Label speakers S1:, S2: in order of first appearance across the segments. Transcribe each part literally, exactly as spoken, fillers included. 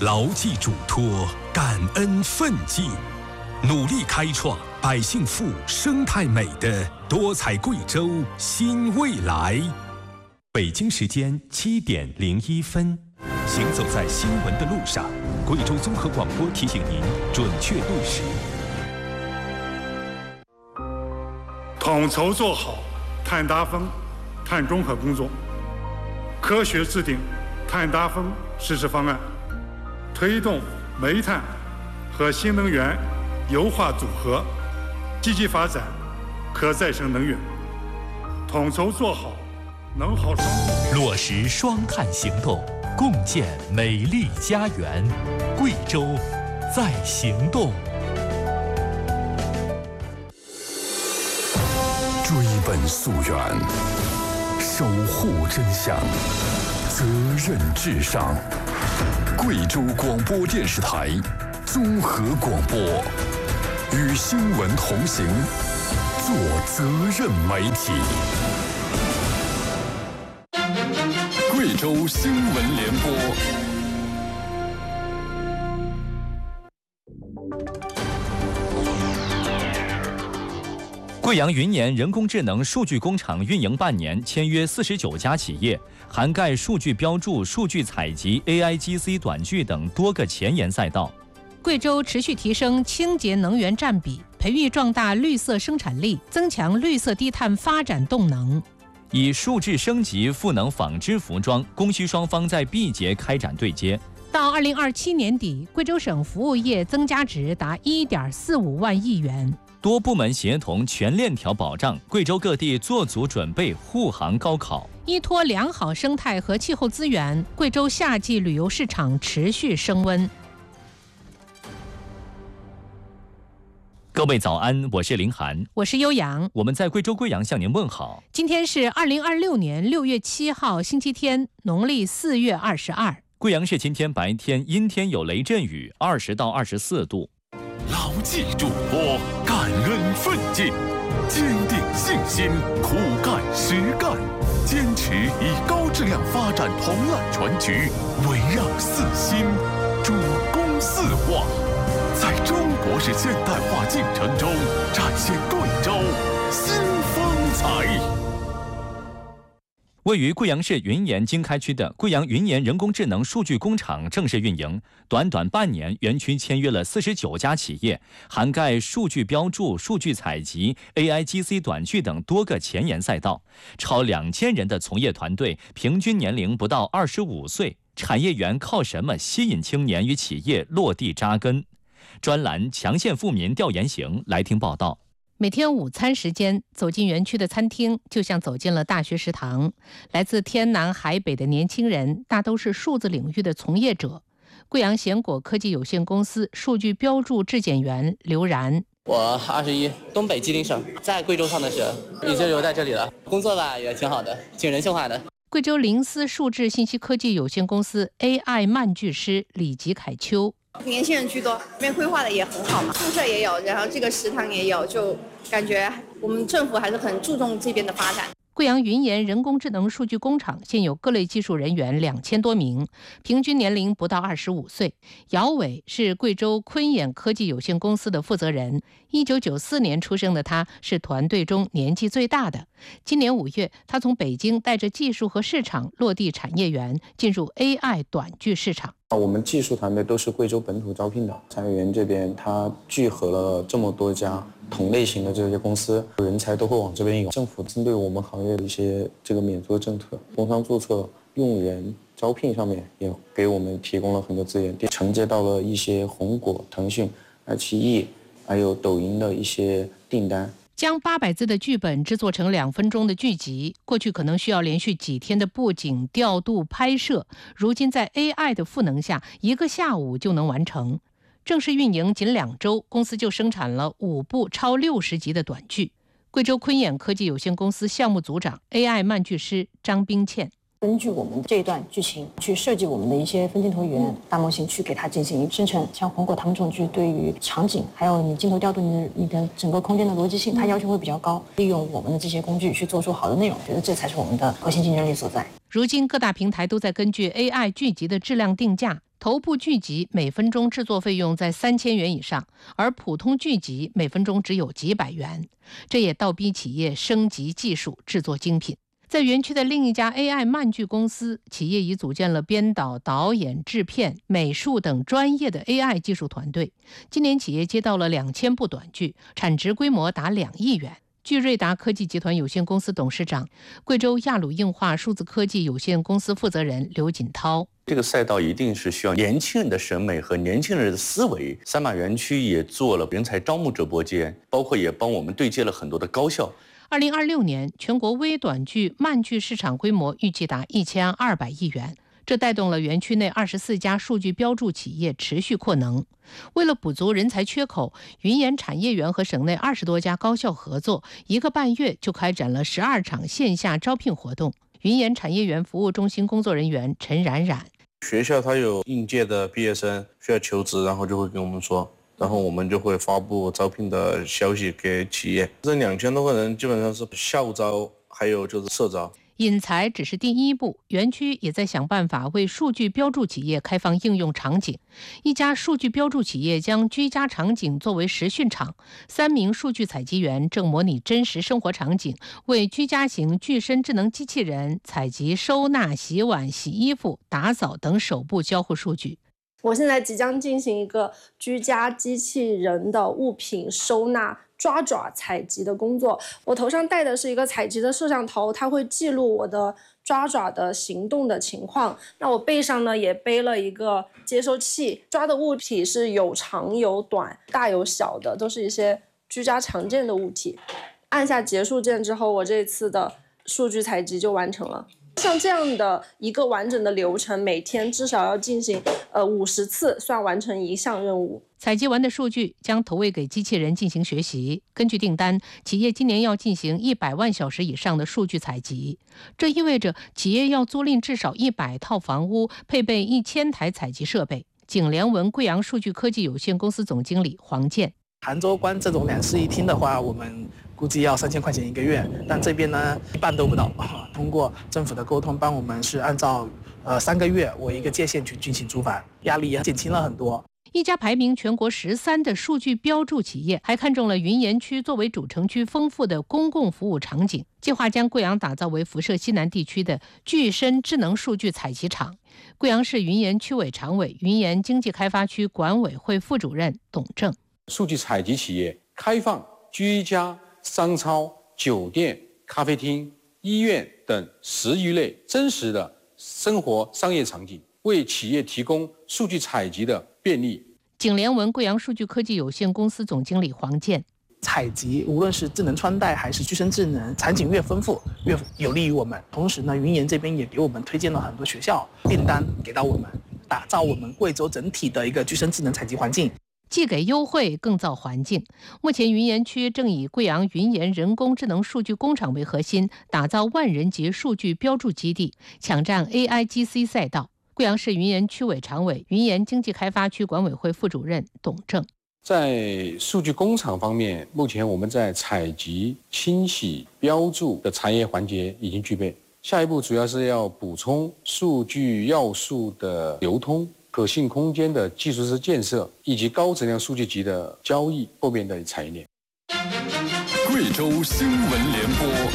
S1: 牢记嘱托，感恩奋进，努力开创百姓富、生态美的多彩贵州新未来。北京时间七点零一分，行走在新闻的路上，贵州综合广播提醒您准确对时。
S2: 统筹做好碳达峰、碳中和工作，科学制定碳达峰实施方案，推动煤炭和新能源优化组合，积极发展可再生能源，统筹做好能耗双控，
S1: 落实双碳行动，共建美丽家园。贵州在行动。
S3: 追本溯源，守护真相，责任至上。贵州广播电视台综合广播，与新闻同行，做责任媒体。贵州新闻联播。
S4: 贵阳云岩人工智能数据工厂运营半年，签约四十九家企业，涵盖数据标注、数据采集、A I G C 短剧等多个前沿赛道。
S5: 贵州持续提升清洁能源占比，培育壮大绿色生产力，增强绿色低碳发展动能。
S4: 以数字升级赋能纺织服装，供需双方在 B 节开展对接。
S5: 到二零二七年底，贵州省服务业增加值达一点四五万亿元。
S4: 多部门协同全链条保障，贵州各地做足准备护航高考。
S5: 依托良好生态和气候资源，贵州夏季旅游市场持续升温。
S4: 各位早安，我是林涵，
S5: 我是悠扬，
S4: 我们在贵州贵阳向您问好。
S5: 今天是二零二六年六月七号，星期天，农历四月二十二。
S4: 贵阳市今天白天阴天有雷阵雨，二十到二十四度。
S3: 牢记嘱托，感恩奋进，坚定信心，苦干实干，坚持以高质量发展同揽全局，围绕四新，主攻四化，在中国式现代化进程中展现贵州新风采。
S4: 位于贵阳市云岩经开区的贵阳云岩人工智能数据工厂正式运营，短短半年，园区签约了四十九家企业，涵盖数据标注、数据采集、A I G C 短剧等多个前沿赛道，超两千人的从业团队，平均年龄不到二十五岁。产业园靠什么吸引青年与企业落地扎根？专栏强县富民调研行，来听报道。
S5: 每天午餐时间，走进园区的餐厅，就像走进了大学食堂。来自天南海北的年轻人，大都是数字领域的从业者。贵阳贤果科技有限公司数据标注质检员刘然。
S6: 我二十一，东北吉林省，在贵州上的学，已经留在这里了。工作吧也挺好的，挺人性化的。
S5: 贵州灵思数字信息科技有限公司 A I 慢句师李吉凯秋。
S7: 年轻人居多，这边规划的也很好嘛，宿舍也有，然后这个食堂也有，就感觉我们政府还是很注重这边的发展。
S5: 贵阳云岩人工智能数据工厂现有各类技术人员两千多名，平均年龄不到二十五岁。姚伟是贵州坤衍科技有限公司的负责人，一九九四年出生的他，是团队中年纪最大的。今年五月，他从北京带着技术和市场落地产业园，进入 A I 短剧市场。
S8: 我们技术团队都是贵州本土招聘的，产业园这边它聚合了这么多家同类型的这些公司，人才都会往这边涌。政府针对我们行业的一些这个免租政策，工商注册、用人招聘上面也给我们提供了很多资源，承接到了一些红果、腾讯、爱奇艺还有抖音的一些订单。
S5: 将八百字的剧本制作成两分钟的剧集，过去可能需要连续几天的布景、调度、拍摄，如今在 A I 的赋能下，一个下午就能完成。正式运营仅两周，公司就生产了五部超六十集的短剧。贵州坤衍科技有限公司项目组长 A I 慢剧师张冰倩。
S9: 根据我们这一段剧情去设计我们的一些分镜头语言、大模型，去给它进行生成。像红果他们这种剧，对于场景还有你镜头调度、你的你的整个空间的逻辑性，它要求会比较高。利用我们的这些工具去做出好的内容，觉得这才是我们的核心竞争力所在。
S5: 如今各大平台都在根据 A I 剧集的质量定价， 头部剧集每分钟制作费用在三千元以上，而普通剧集每分钟只有几百元，这也倒逼企业升级技术制作精品。在园区的另一家 A I 漫剧公司，企业已组建了编导、导演、制片、美术等专业的 A I 技术团队。今年企业接到了两千部短剧，产值规模达两亿元。据瑞达科技集团有限公司董事长、贵州亚鲁映画数字科技有限公司负责人刘锦涛，
S10: 这个赛道一定是需要年轻人的审美和年轻人的思维。三马园区也做了人才招募直播间，包括也帮我们对接了很多的高校。
S5: 二零二六年，全国微短剧、漫剧市场规模预计达一千二百亿元，这带动了园区内二十四家数据标注企业持续扩能。为了补足人才缺口，云岩产业园和省内二十多家高校合作，一个半月就开展了十二场线下招聘活动。云岩产业园服务中心工作人员陈冉冉，
S11: 学校它有应届的毕业生需要求职，然后就会跟我们说，然后我们就会发布招聘的消息给企业。这两千多个人基本上是校招，还有就是社招。
S5: 引才只是第一步，园区也在想办法为数据标注企业开放应用场景。一家数据标注企业将居家场景作为实训场，三名数据采集员正模拟真实生活场景，为居家型具身智能机器人采集、收纳、洗碗、洗衣服、打扫等手部交互数据。
S12: 我现在即将进行一个居家机器人的物品收纳、抓爪采集的工作。我头上戴的是一个采集的摄像头，它会记录我的抓爪的行动的情况。那我背上呢也背了一个接收器，抓的物体是有长有短、大有小的，都是一些居家常见的物体。按下结束键之后，我这次的数据采集就完成了。像这样的一个完整的流程，每天至少要进行呃五十次，算完成一项任务。
S5: 采集完的数据将投喂给机器人进行学习。根据订单，企业今年要进行一百万小时以上的数据采集，这意味着企业要租赁至少一百套房屋，配备一千台采集设备。景联文贵阳数据科技有限公司总经理黄健，
S13: 杭州关这种两室一厅的话，我们估计要三千块钱一个月，但这边呢一半都不到。通过政府的沟通，帮我们是按照呃三个月为一个界限去进行租房，压力也减轻了很多。
S5: 一家排名全国十三的数据标注企业还看中了云岩区作为主城区丰富的公共服务场景，计划将贵阳打造为辐射西南地区的具身智能数据采集场。贵阳市云岩区委常委、云岩经济开发区管委会副主任董正，
S14: 数据采集企业开放居家、商超、酒店、咖啡厅、医院等十余类真实的生活商业场景，为企业提供数据采集的便利。
S5: 景联文贵阳数据科技有限公司总经理黄健，
S13: 采集无论是智能穿戴还是具身智能，场景越丰富越有利于我们。同时呢，云岩这边也给我们推荐了很多学校订单给到我们，打造我们贵州整体的一个具身智能采集环境。
S5: 既给优惠，更造环境。目前云岩区正以贵阳云岩人工智能数据工厂为核心，打造万人级数据标注基地，抢占 A I G C 赛道。贵阳市云岩区委常委、云岩经济开发区管委会副主任董正，
S14: 在数据工厂方面，目前我们在采集、清洗、标注的产业环节已经具备，下一步主要是要补充数据要素的流通、可信空间的基础设施建设，以及高质量数据集的交易后面的产业链。
S3: 贵州新闻联播。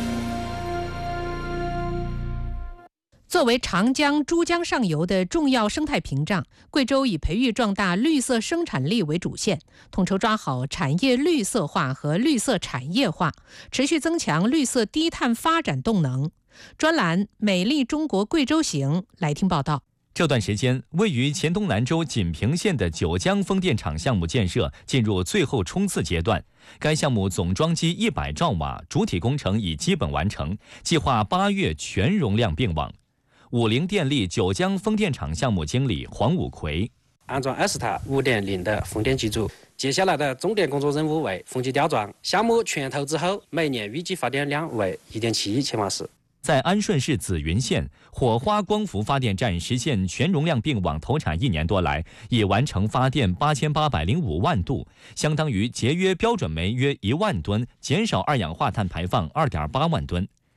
S5: 作为长江、珠江上游的重要生态屏障，贵州以培育壮大绿色生产力为主线，统筹抓好产业绿色化和绿色产业化，持续增强绿色低碳发展动能。专栏《美丽中国贵州行》来听报道。
S4: 这段时间，位于黔东南州锦屏县的九江风电场项目建设进入最后冲刺阶段。该项目总装机一百兆瓦，主体工程已基本完成，计划八月全容量并网。五菱电力九江风电场项目经理黄武奎，
S15: 安装二十台五点零的风电机组，接下来的重点工作任务为风机吊装。项目全投之后，每年预计发电量为 一点七亿千瓦时。
S4: 在安顺市紫云县，火花光伏发电站实现全容量并网投产一年多来，已完成发电八千八百零五万度，相当于节约标准煤约一万吨，减少二氧化碳排放二点八万吨。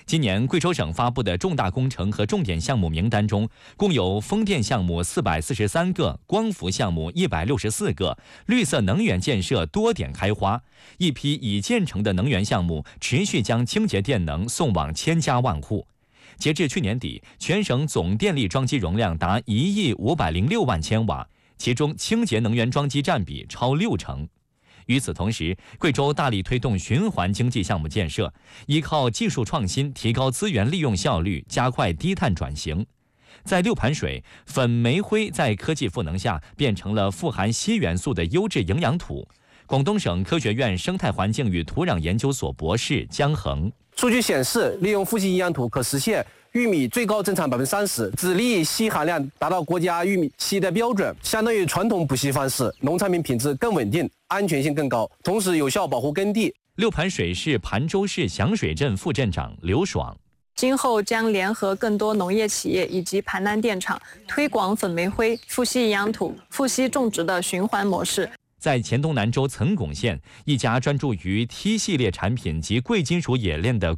S4: 今年贵州省发布的重大工程和重点项目名单中，共有风电项目四百四十三个，光伏项目一百六十四个，绿色能源建设多点开花。一批已建成的能源项目持续将清洁电能送往千家万户。截至去年底，全省总电力装机容量达一亿五百零六万千瓦，其中清洁能源装机占比超六成。与此同时，贵州大力推动循环经济项目建设，依靠技术创新提高资源利用效率，加快低碳转型。在六盘水，粉煤灰在科技赋能下变成了富含硒元素的优质营养土。广东省科学院生态环境与土壤研究所博士姜恒：
S16: 数据显示，利用富硒营养土可实现玉米最高增产百分之三十，籽粒硒含量达到国家玉米硒的标准，相当于传统补硒方式，农产品品质更稳定，安全性更高，同时有效保护耕地。
S4: 六盘水是郴州市响水镇副镇长刘爽。
S17: 今后将联合更多农业企业以及盘南电厂，推广粉煤灰、富硒营养土、富硒种植的循环模式。
S4: 在黔东南州岑巩县，一家专注于 T 系列产品及贵金属冶炼的